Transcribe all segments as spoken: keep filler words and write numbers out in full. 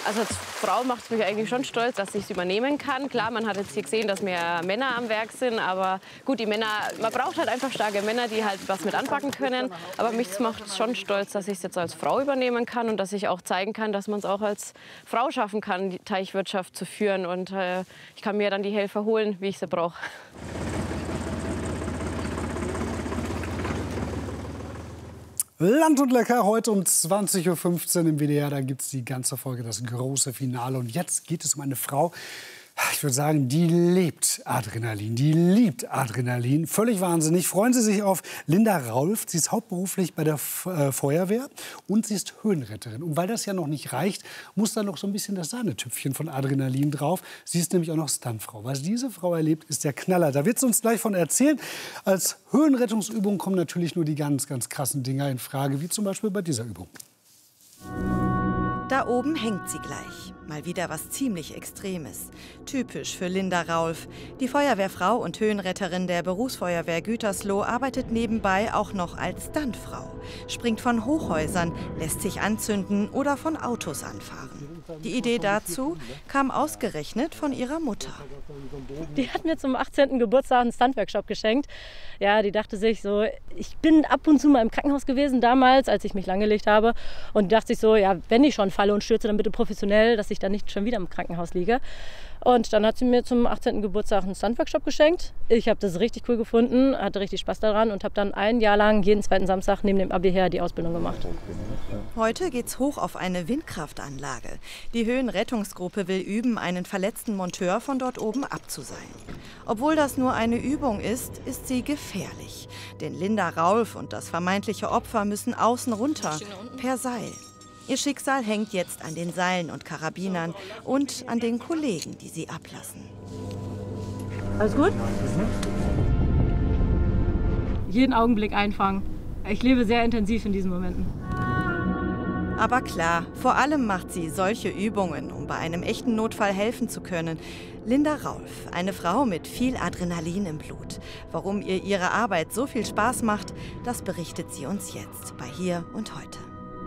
Also als Frau macht es mich eigentlich schon stolz, dass ich es übernehmen kann. Klar, man hat jetzt hier gesehen, dass mehr Männer am Werk sind, aber gut, die Männer, man braucht halt einfach starke Männer, die halt was mit anpacken können. Aber mich macht es schon stolz, dass ich es jetzt als Frau übernehmen kann und dass ich auch zeigen kann, dass man es auch als Frau schaffen kann, die Teichwirtschaft zu führen. Und äh, ich kann mir dann die Helfer holen, wie ich sie brauche. Land und Lecker, heute um zwanzig Uhr fünfzehn im W D R. Da gibt es die ganze Folge, das große Finale. Und jetzt geht es um eine Frau, ich würde sagen, die lebt Adrenalin, die liebt Adrenalin. Völlig wahnsinnig. Freuen Sie sich auf Linda Raulf. Sie ist hauptberuflich bei der äh, Feuerwehr und sie ist Höhenretterin. Und weil das ja noch nicht reicht, muss da noch so ein bisschen das Sahnetüpfchen von Adrenalin drauf. Sie ist nämlich auch noch Stuntfrau. Was diese Frau erlebt, ist der Knaller. Da wird sie uns gleich von erzählen. Als Höhenrettungsübung kommen natürlich nur die ganz, ganz krassen Dinger in Frage, wie zum Beispiel bei dieser Übung. Da oben hängt sie gleich. Mal wieder was ziemlich Extremes. Typisch für Linda Raulf. Die Feuerwehrfrau und Höhenretterin der Berufsfeuerwehr Gütersloh arbeitet nebenbei auch noch als Stuntfrau. Springt von Hochhäusern, lässt sich anzünden oder von Autos anfahren. Die Idee dazu kam ausgerechnet von ihrer Mutter. Die hat mir zum achtzehnten Geburtstag einen Stuntworkshop geschenkt. Ja, die dachte sich so, ich bin ab und zu mal im Krankenhaus gewesen damals, als ich mich langgelegt habe. Und die dachte sich so, ja, wenn ich schon falle und stürze, dann bitte professionell, dass ich dann nicht schon wieder im Krankenhaus liege. Und dann hat sie mir zum achtzehnten Geburtstag einen Stuntworkshop geschenkt. Ich habe das richtig cool gefunden, hatte richtig Spaß daran und habe dann ein Jahr lang jeden zweiten Samstag neben dem Abi her die Ausbildung gemacht. Heute geht's hoch auf eine Windkraftanlage. Die Höhenrettungsgruppe will üben, einen verletzten Monteur von dort oben abzuseilen. Obwohl das nur eine Übung ist, ist sie gefährlich. Denn Linda Raulf und das vermeintliche Opfer müssen außen runter, per Seil. Ihr Schicksal hängt jetzt an den Seilen und Karabinern und an den Kollegen, die sie ablassen. Alles gut? Jeden Augenblick einfangen. Ich lebe sehr intensiv in diesen Momenten. Aber klar, vor allem macht sie solche Übungen, um bei einem echten Notfall helfen zu können. Linda Raulf, eine Frau mit viel Adrenalin im Blut. Warum ihr ihre Arbeit so viel Spaß macht, das berichtet sie uns jetzt bei Hier und Heute.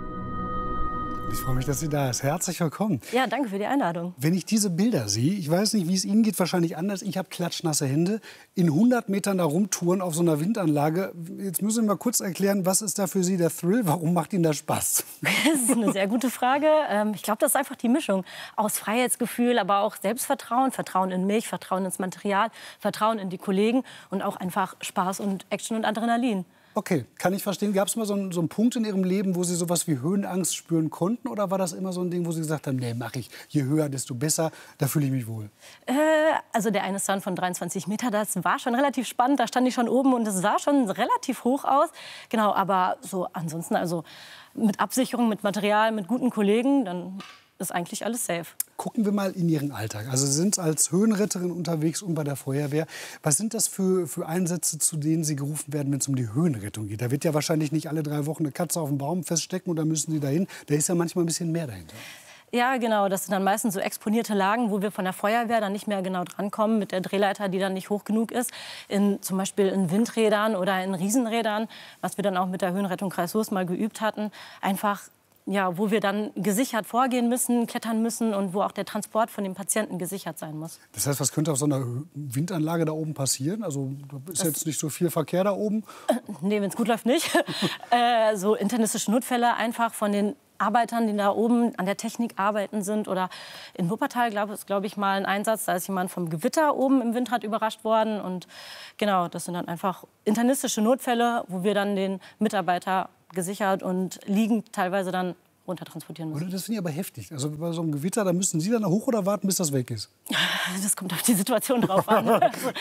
Ich freue mich, dass sie da ist. Herzlich willkommen. Ja, danke für die Einladung. Wenn ich diese Bilder sehe, ich weiß nicht, wie es Ihnen geht, wahrscheinlich anders. Ich habe klatschnasse Hände, in hundert Metern da rumtouren auf so einer Windanlage. Jetzt müssen Sie mal kurz erklären, was ist da für Sie der Thrill? Warum macht Ihnen das Spaß? Das ist eine sehr gute Frage. Ich glaube, das ist einfach die Mischung aus Freiheitsgefühl, aber auch Selbstvertrauen, Vertrauen in mich, Vertrauen ins Material, Vertrauen in die Kollegen und auch einfach Spaß und Action und Adrenalin. Okay, kann ich verstehen. Gab es mal so einen, so einen Punkt in Ihrem Leben, wo Sie sowas wie Höhenangst spüren konnten? Oder war das immer so ein Ding, wo Sie gesagt haben, nee, mache ich, je höher, desto besser, da fühle ich mich wohl? Äh, also der eine Stunt von dreiundzwanzig Meter, das war schon relativ spannend. Da stand ich schon oben und es sah schon relativ hoch aus. Genau, aber so ansonsten, also mit Absicherung, mit Material, mit guten Kollegen, dann ist eigentlich alles safe. Gucken wir mal in Ihren Alltag. Also Sie sind als Höhenretterin unterwegs und bei der Feuerwehr. Was sind das für, für Einsätze, zu denen Sie gerufen werden, wenn es um die Höhenrettung geht? Da wird ja wahrscheinlich nicht alle drei Wochen eine Katze auf dem Baum feststecken und da müssen Sie dahin. Da ist ja manchmal ein bisschen mehr dahinter. Ja, genau. Das sind dann meistens so exponierte Lagen, wo wir von der Feuerwehr dann nicht mehr genau drankommen mit der Drehleiter, die dann nicht hoch genug ist. In, zum Beispiel in Windrädern oder in Riesenrädern, was wir dann auch mit der Höhenrettung Kreis Soest mal geübt hatten. Einfach ja, wo wir dann gesichert vorgehen müssen, klettern müssen und wo auch der Transport von dem Patienten gesichert sein muss. Das heißt, was könnte auf so einer Windanlage da oben passieren? Also da ist das jetzt nicht so viel Verkehr da oben? Äh, nee, wenn es gut läuft, nicht. äh, so internistische Notfälle einfach von den Arbeitern, die da oben an der Technik arbeiten sind. Oder in Wuppertal gab es, glaube ich, mal einen Einsatz, da ist jemand vom Gewitter oben im Windrad überrascht worden. Und genau, das sind dann einfach internistische Notfälle, wo wir dann den Mitarbeiter gesichert und liegend teilweise dann runtertransportieren müssen. Das finde ich aber heftig. Also bei so einem Gewitter, da müssen Sie dann hoch oder warten, bis das weg ist? Das kommt auf die Situation drauf an.